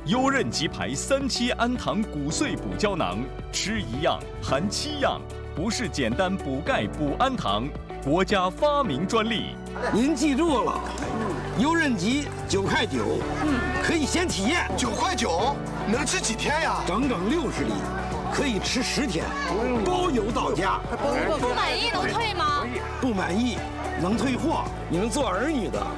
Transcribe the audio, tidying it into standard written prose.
优韧吉牌3期氨糖骨碎补胶囊，吃1样含7样，不是简单补钙补氨糖，国家发明专利。 您记住了，优韧吉9块9，可以先体验。 9块9，能吃几天呀？ 整整60粒，可以吃10天，包邮到家。 不满意能退吗？ 不满意能退货。你们做儿女的